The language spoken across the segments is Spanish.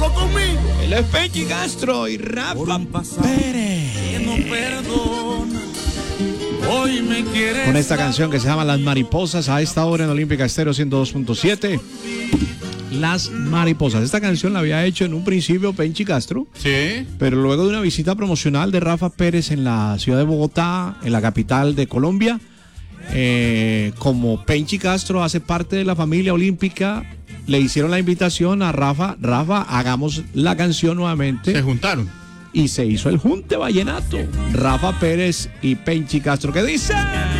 solo conmigo. Él es Penchi Castro y Rafa Pérez. Que no perdona. Hoy me quieres. Con esta canción que se llama Las Mariposas, a esta hora en Olímpica Estéreo 102.7. Las Mariposas. Esta canción la había hecho en un principio Penchi Castro. Sí. Pero luego de una visita promocional de Rafa Pérez en la ciudad de Bogotá, en la capital de Colombia, como Penchi Castro hace parte de la familia olímpica, le hicieron la invitación a Rafa, hagamos la canción nuevamente. Se juntaron. Y se hizo el junte vallenato. Rafa Pérez y Penchi Castro. ¿Qué dice?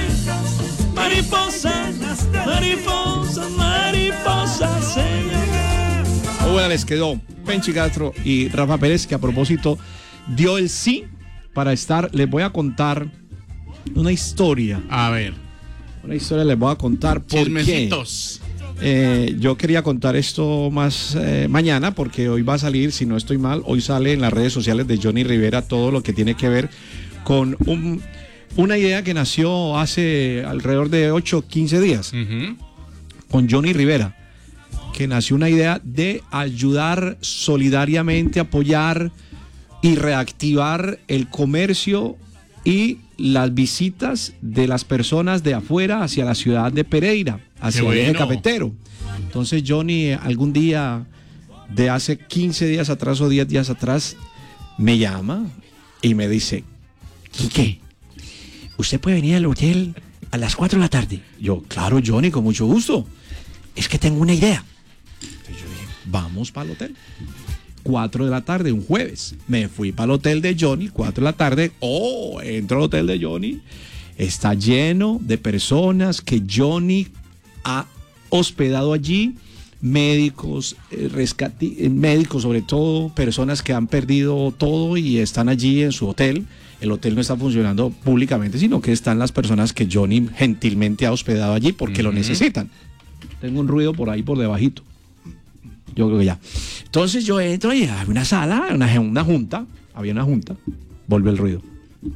Mariposas, mariposas, mariposas, señor. Muy buena les quedó Penchi Castro y Rafa Pérez, que a propósito dio el sí para estar. Les voy a contar una historia. A ver. Una historia les voy a contar por Chismecitos. Yo quería contar esto más mañana, porque hoy va a salir, si no estoy mal, hoy sale en las redes sociales de Johnny Rivera todo lo que tiene que ver con una idea que nació hace alrededor de 8 o 15 días, con Johnny Rivera, que nació una idea de ayudar solidariamente, apoyar y reactivar el comercio y las visitas de las personas de afuera hacia la ciudad de Pereira, hacia el eje cafetero. Entonces Johnny algún día de hace 15 días atrás o 10 días atrás me llama y me dice: Quique, ¿usted puede venir al hotel a las 4 de la tarde? Yo, claro, Johnny, con mucho gusto. Es que tengo una idea. Entonces yo dije, vamos para el hotel. 4 de la tarde, un jueves. Me fui para el hotel de Johnny, 4 de la tarde. Entro al hotel de Johnny. Está lleno de personas que Johnny ha hospedado allí. Médicos, médicos sobre todo, personas que han perdido todo y están allí en su hotel. El hotel no está funcionando públicamente, sino que están las personas que Johnny gentilmente ha hospedado allí porque lo necesitan. Tengo un ruido por ahí por debajito. Yo creo que ya. Entonces yo entro y hay una sala, una junta. Había una junta. Vuelve el ruido.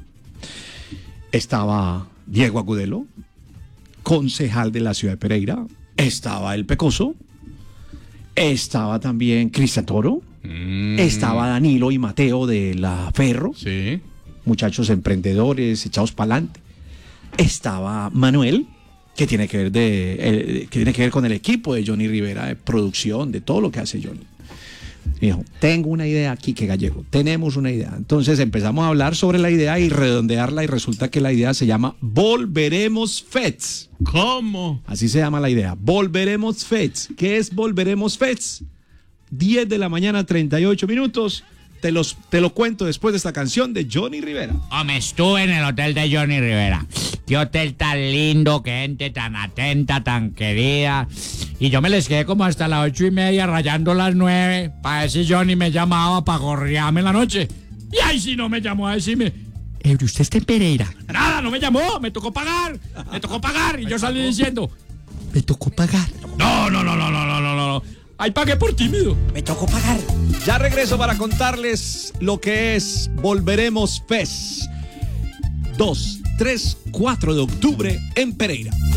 Estaba Diego Agudelo, concejal de la ciudad de Pereira. Estaba el Pecoso. Estaba también Cristian Toro. Estaba Danilo y Mateo de la Ferro. Sí. Muchachos emprendedores echados para adelante. Estaba Manuel, que tiene que ver con el equipo de Johnny Rivera, de producción, de todo lo que hace Johnny. Y dijo, tengo una idea aquí, que Gallego, tenemos una idea. Entonces empezamos a hablar sobre la idea y redondearla, y resulta que la idea se llama Volveremos Feds. ¿Cómo? Así se llama la idea, Volveremos Feds. ¿Qué es Volveremos Feds? 10 de la mañana, 38 minutos. Te lo cuento después de esta canción de Johnny Rivera. Me estuve en el hotel de Johnny Rivera. Qué hotel tan lindo, qué gente tan atenta, tan querida. Y yo me les quedé como hasta las 8:30, rayando las 9, para ver si Johnny me llamaba para gorrearme la noche. Y ahí sí no me llamó a decirme: ¿usted está en Pereira? Nada, no me llamó, me tocó pagar. Y yo salí diciendo: ¿me tocó pagar? No. Ahí pagué por tímido. Me tocó pagar. Ya regreso para contarles lo que es Volveremos Fest. 2, 3, 4 de octubre en Pereira.